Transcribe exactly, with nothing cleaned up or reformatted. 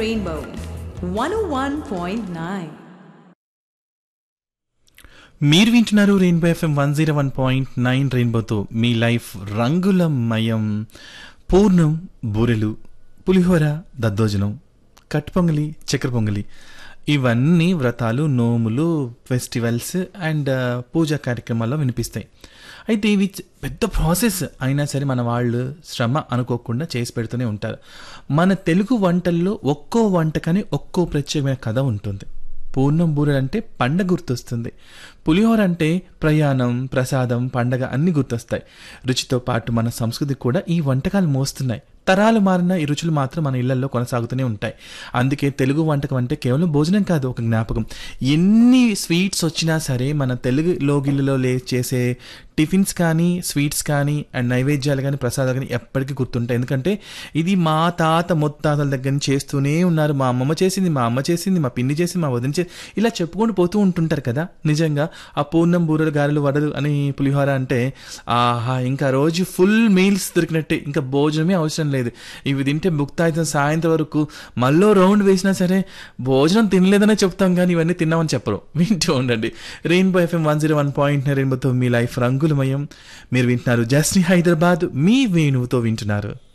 Rainbow one oh one point nine. మీరు వింటున్నారు rainbow FM one zero one point nine రెయిన్బోతో మీ life రంగులమయం. పూర్ణం, బూరెలు, పులిహోర, దద్దోజనం, కట్ పొంగలి, చక్కెర పొంగలి, ఇవన్నీ వ్రతాలు, నోములు, ఫెస్టివల్స్ అండ్ పూజా కార్యక్రమాల్లో వినిపిస్తాయి. అయితే ఇవి పెద్ద ప్రాసెస్ అయినా సరే మన వాళ్ళు శ్రమ అనుకోకుండా చేసి పెడుతూనే ఉంటారు. మన తెలుగు వంటల్లో ఒక్కో వంటకని ఒక్కో ప్రత్యేకమైన కథ ఉంటుంది. పూర్ణం బూరెలు అంటే పండగ గుర్తొస్తుంది. పులిహోర అంటే ప్రయాణం, ప్రసాదం, పండగ అన్నీ గుర్తొస్తాయి. రుచితో పాటు మన సంస్కృతి కూడా ఈ వంటకాలు మోస్తున్నాయి. తరాలు మారిన ఈ రుచులు మాత్రం మన ఇళ్లలో కొనసాగుతూనే ఉంటాయి. అందుకే తెలుగు వంటకం అంటే కేవలం భోజనం కాదు, ఒక జ్ఞాపకం. ఎన్ని స్వీట్స్ వచ్చినా సరే మన తెలుగు లోగిళ్ళలో లే చేసే టిఫిన్స్ కానీ, స్వీట్స్ కానీ అండ్ నైవేద్యాలు కానీ, ప్రసాదాలు కానీ ఎప్పటికీ గుర్తుంటాయి. ఎందుకంటే ఇది మా తాత ముత్తాతల దగ్గర నుంచి చేస్తూనే ఉన్నారు. మా అమ్మమ్మ చేసింది, మా అమ్మ చేసింది, మా పిన్ని చేసింది, మా వదిన చేసి ఇలా చెప్పుకొని పోతూ ఉంటుంటారు కదా. నిజంగా ఆ పూర్ణం, బూరెలు, గారెలు, వడలు అని పులిహోర అంటే ఆహా, ఇంకా రోజు ఫుల్ మీల్స్ దొరికినట్టే, ఇంకా భోజనమే అవసరం లేదు. ఇవి తింటే ముక్తాయితం సాయంత్రం వరకు మళ్ళీ రౌండ్ వేసినా సరే భోజనం తినలేదనే చెప్తాం, కానీ ఇవన్నీ తిన్నామని చెప్పరు. వింటూ ఉండండి rainbow FM one zero one point రెయిన్బోతో మీ లైఫ్ రంగులమయం. మీరు వింటున్నారు జస్ని హైదరాబాద్, మీ వేణువుతో వింటున్నారు.